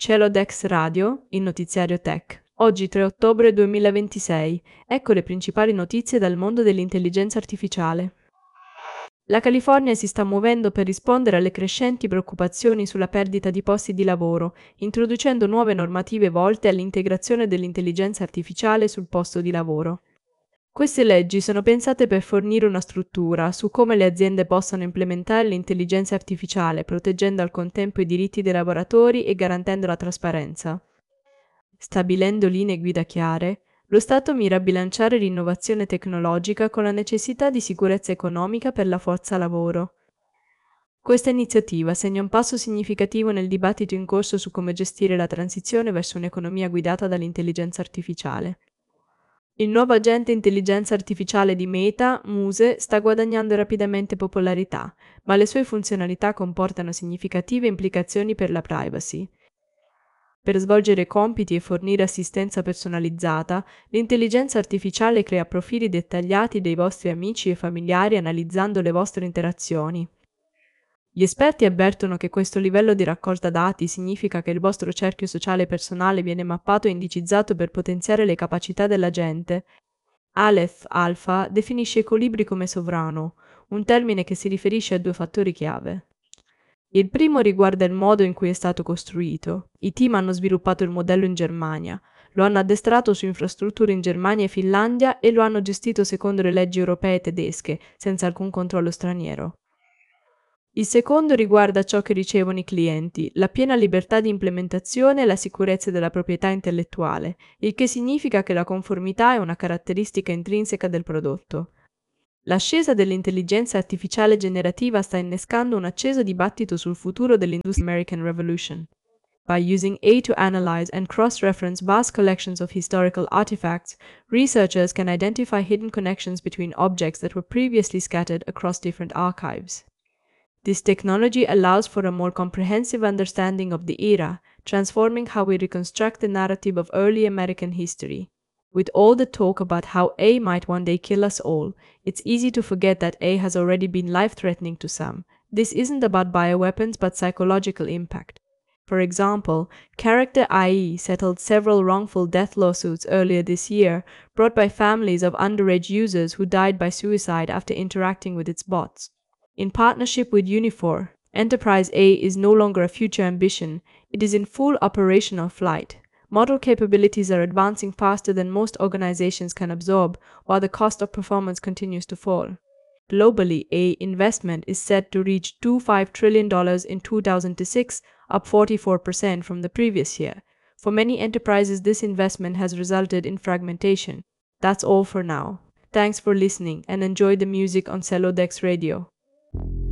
Celodex Radio, il notiziario tech. Oggi 3 ottobre 2026. Ecco le principali notizie dal mondo dell'intelligenza artificiale. La California si sta muovendo per rispondere alle crescenti preoccupazioni sulla perdita di posti di lavoro, introducendo nuove normative volte all'integrazione dell'intelligenza artificiale sul posto di lavoro. Queste leggi sono pensate per fornire una struttura su come le aziende possano implementare l'intelligenza artificiale, proteggendo al contempo i diritti dei lavoratori e garantendo la trasparenza. Stabilendo linee guida chiare, lo Stato mira a bilanciare l'innovazione tecnologica con la necessità di sicurezza economica per la forza lavoro. Questa iniziativa segna un passo significativo nel dibattito in corso su come gestire la transizione verso un'economia guidata dall'intelligenza artificiale. Il nuovo agente intelligenza artificiale di Meta, Muse, sta guadagnando rapidamente popolarità, ma le sue funzionalità comportano significative implicazioni per la privacy. Per svolgere compiti e fornire assistenza personalizzata, l'intelligenza artificiale crea profili dettagliati dei vostri amici e familiari analizzando le vostre interazioni. Gli esperti avvertono che questo livello di raccolta dati significa che il vostro cerchio sociale personale viene mappato e indicizzato per potenziare le capacità dell'agente. Aleph Alpha definisce i colibri come sovrano, un termine che si riferisce a due fattori chiave. Il primo riguarda il modo in cui è stato costruito. I team hanno sviluppato il modello in Germania, lo hanno addestrato su infrastrutture in Germania e Finlandia e lo hanno gestito secondo le leggi europee e tedesche, senza alcun controllo straniero. Il secondo riguarda ciò che ricevono i clienti, la piena libertà di implementazione e la sicurezza della proprietà intellettuale, il che significa che la conformità è una caratteristica intrinseca del prodotto. L'ascesa dell'intelligenza artificiale generativa sta innescando un acceso dibattito sul futuro dell'Industrial American Revolution. By using AI to analyze and cross-reference vast collections of historical artifacts, researchers can identify hidden connections between objects that were previously scattered across different archives. This technology allows for a more comprehensive understanding of the era, transforming how we reconstruct the narrative of early American history. With all the talk about how AI might one day kill us all, it's easy to forget that AI has already been life-threatening to some. This isn't about bioweapons but psychological impact. For example, Character IE settled several wrongful death lawsuits earlier this year, brought by families of underage users who died by suicide after interacting with its bots. In partnership with Uniphore, Enterprise A is no longer a future ambition, it is in full operational flight. Model capabilities are advancing faster than most organizations can absorb, while the cost of performance continues to fall. Globally, AI investment is set to reach $25 trillion in 2026, up 44% from the previous year. For many enterprises, this investment has resulted in fragmentation. That's all for now. Thanks for listening and enjoy the music on Celodex Radio.